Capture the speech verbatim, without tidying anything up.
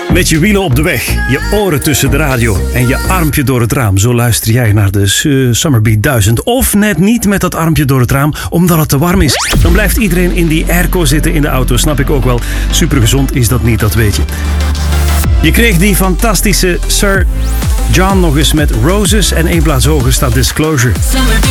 Met je wielen op de weg, je oren tussen de radio en je armpje door het raam. Zo luister jij naar de uh, Summerbeat duizend. Of net niet met dat armpje door het raam, omdat het te warm is. Dan blijft iedereen in die airco zitten in de auto, snap ik ook wel. Super gezond is dat niet, dat weet je. Je kreeg die fantastische Sir John nog eens met Roses en één plaats hoger staat Disclosure.